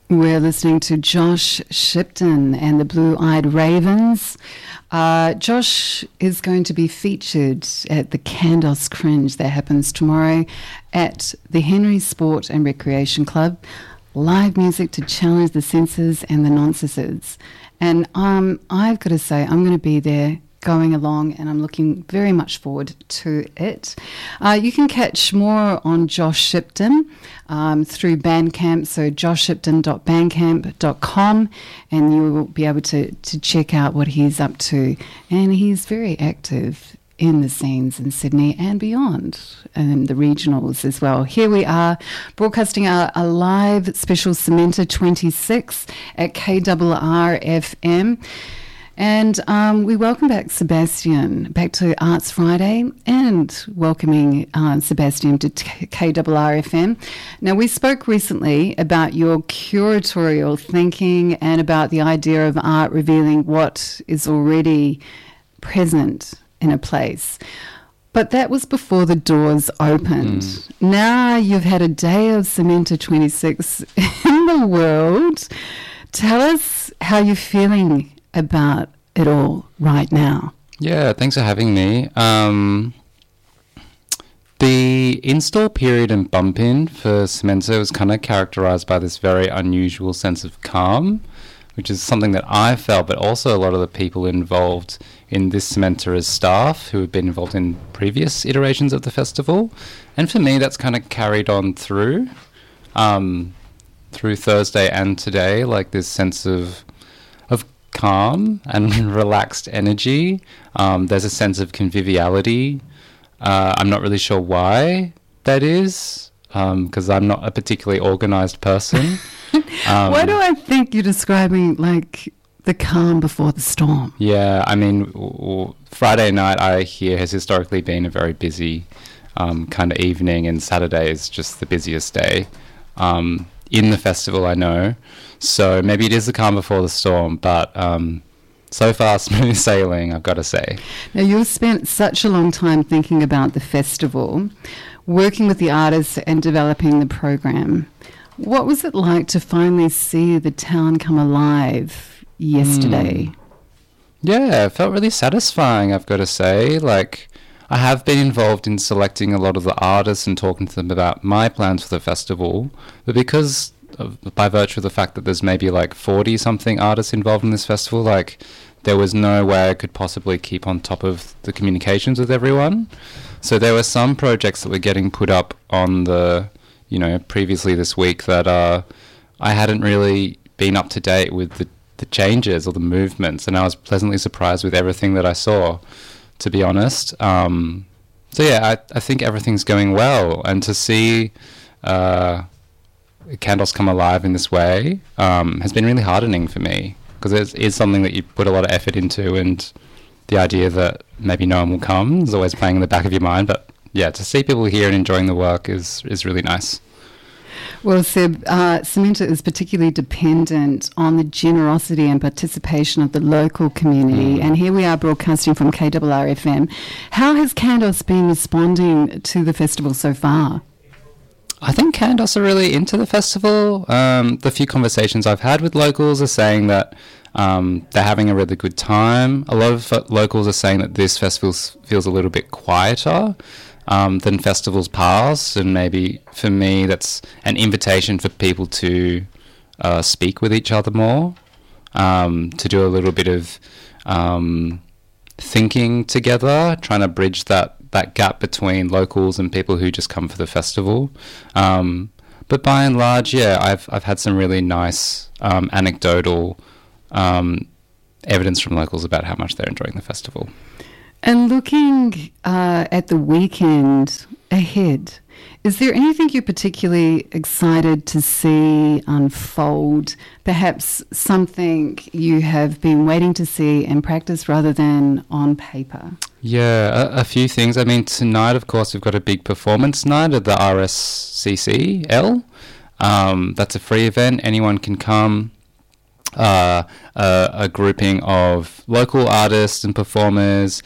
We're listening to Josh Shipton and the Blue-Eyed Ravens. Josh is going to be featured at the Kandos Cringe that happens tomorrow at the Henry Sport and Recreation Club. Live music to challenge the senses and the nonsenses. And I've got to say, I'm going to be there going along, and I'm looking very much forward to it. You can catch more on Josh Shipton through Bandcamp, so joshshipton.bandcamp.com, and you will be able to check out what he's up to. And he's very active in the scenes in Sydney and beyond, and the regionals as well. Here we are broadcasting a live special Cementa 26 at KRRFM. And we welcome back Sebastian, back to Arts Friday, and welcoming Sebastian to KRRFM. Now, we spoke recently about your curatorial thinking and about the idea of art revealing what is already present in a place. But that was before the doors opened. Now you've had a day of Cementa 26 in the world. Tell us how you're feeling about it all right now. Yeah, thanks for having me. The install period and bump in for Cementa was kind of characterized by this very unusual sense of calm, which is something that I felt, but also a lot of the people involved in this Cementa as staff who have been involved in previous iterations of the festival. And for me, that's kind of carried on through Thursday and today, like this sense of calm and relaxed energy. There's a sense of conviviality. I'm not really sure why that is, because I'm not a particularly organised person. Why do I think you're describing like the calm before the storm? Yeah, I mean, Friday night I hear has historically been a very busy kind of evening, and Saturday is just the busiest day in the festival, I know. So maybe it is the calm before the storm, but so far smooth sailing, I've got to say. Now, you've spent such a long time thinking about the festival, working with the artists and developing the program. What was it like to finally see the town come alive yesterday? Yeah, it felt really satisfying, I've got to say. Like, I have been involved in selecting a lot of the artists and talking to them about my plans for the festival, but because by virtue of the fact that there's maybe like 40-something artists involved in this festival, like there was no way I could possibly keep on top of the communications with everyone. So there were some projects that were getting put up on the, previously this week that I hadn't really been up to date with the changes or the movements, and I was pleasantly surprised with everything that I saw, to be honest. So yeah, I think everything's going well, and to see Kandos come alive in this way has been really heartening for me, because it is something that you put a lot of effort into, and the idea that maybe no one will come is always playing in the back of your mind. But yeah, to see people here and enjoying the work is really nice. Well, Seb, Cementa is particularly dependent on the generosity and participation of the local community, and here we are broadcasting from KRRFM. How has Kandos been responding to the festival so far? I think Kandos are really into the festival. The few conversations I've had with locals are saying that they're having a really good time. A lot of locals are saying that this festival feels a little bit quieter than festivals past, and maybe for me that's an invitation for people to speak with each other more, to do a little bit of thinking together, trying to bridge that gap between locals and people who just come for the festival. But by and large, yeah, I've had some really nice anecdotal evidence from locals about how much they're enjoying the festival. And looking at the weekend ahead, is there anything you're particularly excited to see unfold? Perhaps something you have been waiting to see in practice rather than on paper? Yeah, a few things. I mean, tonight, of course, we've got a big performance night at the RSCCL. That's a free event. Anyone can come. A grouping of local artists and performers,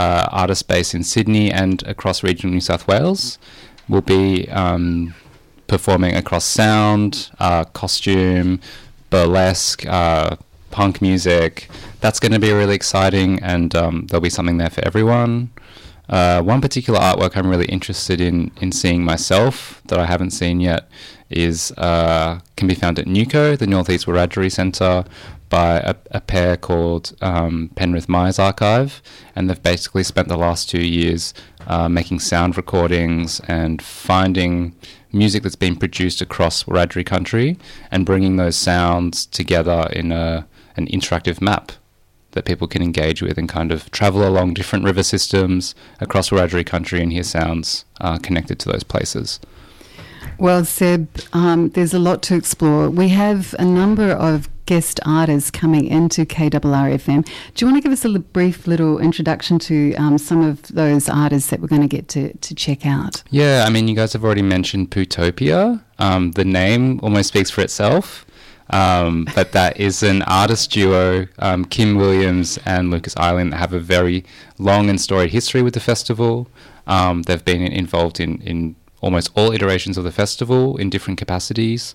artists based in Sydney and across regional New South Wales, will be performing across sound, costume, burlesque, punk music. That's going to be really exciting, and there'll be something there for everyone. One particular artwork I'm really interested in seeing myself that I haven't seen yet is can be found at NUCO, the Northeast Wiradjuri Centre, by a pair called Penrith Myers Archive, and they've basically spent the last 2 years making sound recordings and finding music that's been produced across Wiradjuri country and bringing those sounds together in an interactive map that people can engage with and kind of travel along different river systems across Wiradjuri country and hear sounds connected to those places. Well, Seb, there's a lot to explore. We have a number of guest artists coming into KRRFM. Do you want to give us a brief little introduction to some of those artists that we're going to get to check out? Yeah, I mean, you guys have already mentioned Putopia. The name almost speaks for itself. But that is an artist duo, Kim Williams and Lucas Eileen, that have a very long and storied history with the festival. They've been involved in almost all iterations of the festival in different capacities.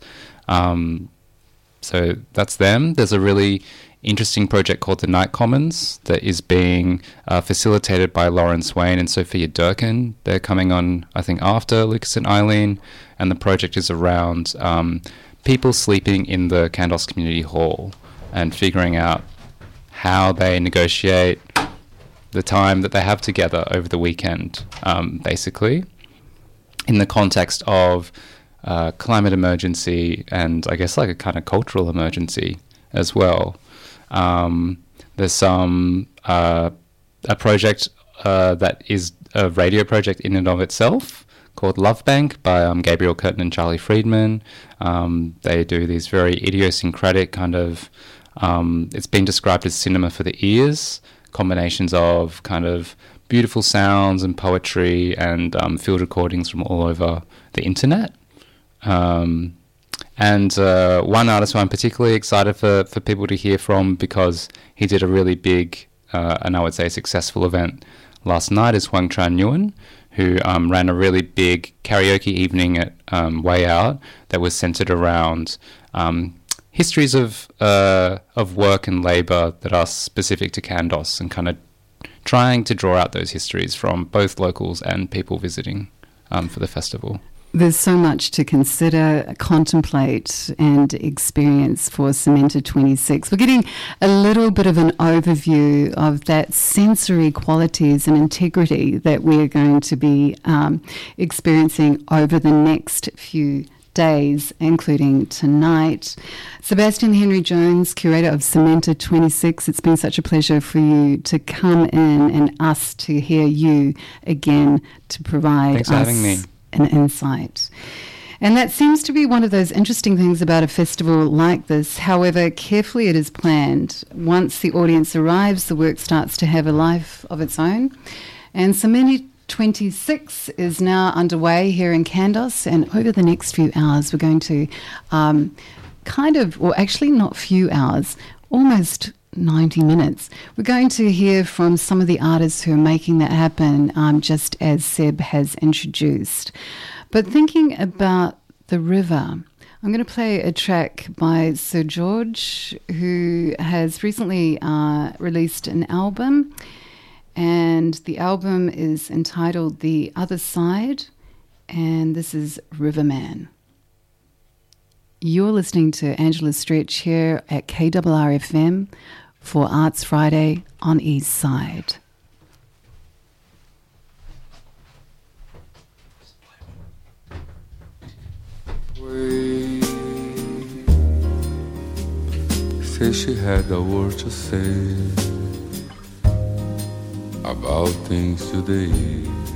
So that's them. There's a really interesting project called the Night Commons that is being facilitated by Lauren Swain and Sophia Durkin. They're coming on, I think, after Lucas and Eileen, and the project is around people sleeping in the Kandos Community Hall and figuring out how they negotiate the time that they have together over the weekend, basically, in the context of climate emergency and I guess like a kind of cultural emergency as well. There's some a project that is a radio project in and of itself called Love Bank by Gabriel Curtin and Charlie Friedman. They do these very idiosyncratic kind of, it's been described as cinema for the ears, combinations of kind of beautiful sounds and poetry and field recordings from all over the internet. And one artist who I'm particularly excited for people to hear from, because he did a really big and I would say successful event last night, is Huang Tran Nguyen, who ran a really big karaoke evening at Way Out that was centered around histories of work and labour that are specific to Kandos, and kind of trying to draw out those histories from both locals and people visiting for the festival. There's so much to consider, contemplate and experience for Cementa 26. We're getting a little bit of an overview of that sensory qualities and integrity that we're going to be experiencing over the next few days, including tonight. Sebastian Henry Jones, curator of Cementa 26, it's been such a pleasure for you to come in and us to hear you again to provide Thanks for having me. An insight. And that seems to be one of those interesting things about a festival like this. However carefully it is planned, once the audience arrives, the work starts to have a life of its own. And Cementa 26 is now underway here in Kandos, and over the next few hours we're going to actually not few hours, almost 90 minutes. We're going to hear from some of the artists who are making that happen, just as Seb has introduced. But thinking about the river, I'm going to play a track by Sir George, who has recently released an album, and the album is entitled The Other Side, and this is Riverman. You're listening to Angela Stretch here at KRRFM for Arts Friday on East Side. Say she had a word to say about things today.